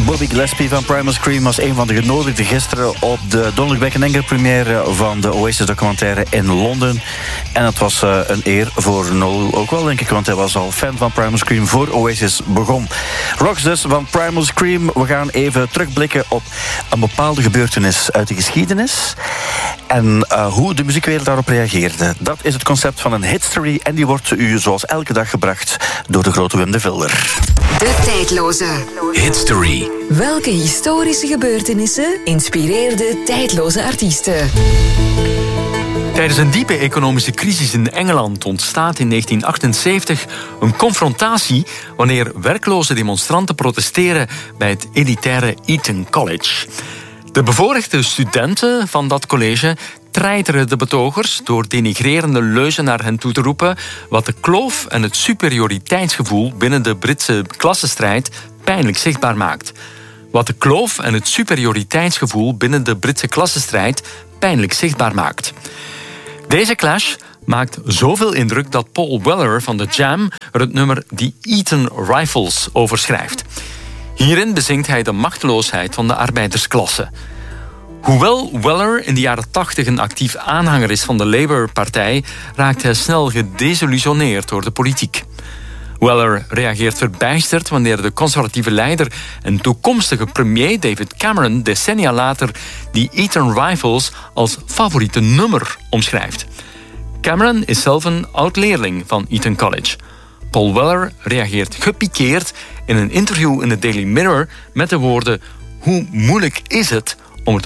Bobby Gillespie van Primal Scream was een van de genodigden gisteren op de Donald Beck & Engel première van de Oasis documentaire in Londen. En het was een eer voor Noel ook wel, denk ik, want hij was al fan van Primal Scream voor Oasis begon. Rocks dus van Primal Scream. We gaan even terugblikken op een bepaalde gebeurtenis uit de geschiedenis en hoe de muziekwereld daarop reageerde. Dat is het concept van een hitstory en die wordt u zoals elke dag gebracht door de grote Wim de Vilder. De tijdloze Hitstory. Welke historische gebeurtenissen inspireerden tijdloze artiesten? Tijdens een diepe economische crisis in Engeland ontstaat in 1978 een confrontatie wanneer werkloze demonstranten protesteren bij het elitaire Eton College. De bevoorrechte studenten van dat college treiteren de betogers door denigrerende leuzen naar hen toe te roepen, wat de kloof en het superioriteitsgevoel binnen de Britse klassenstrijd pijnlijk zichtbaar maakt. Wat de kloof en het superioriteitsgevoel binnen de Britse klassenstrijd pijnlijk zichtbaar maakt. Deze clash maakt zoveel indruk dat Paul Weller van The Jam er het nummer The Eton Rifles over schrijft. Hierin bezingt hij de machteloosheid van de arbeidersklasse. Hoewel Weller in de jaren 80 een actief aanhanger is van de Labour-partij, raakt hij snel gedesillusioneerd door de politiek. Weller reageert verbijsterd wanneer de conservatieve leider en toekomstige premier David Cameron decennia later die Eton Rifles als favoriete nummer omschrijft. Cameron is zelf een oud-leerling van Eton College. Paul Weller reageert gepikeerd in een interview in de Daily Mirror met de woorden: Hoe moeilijk is het om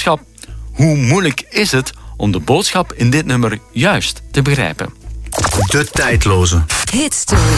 de boodschap in dit nummer juist te begrijpen? De tijdloze Hitstory.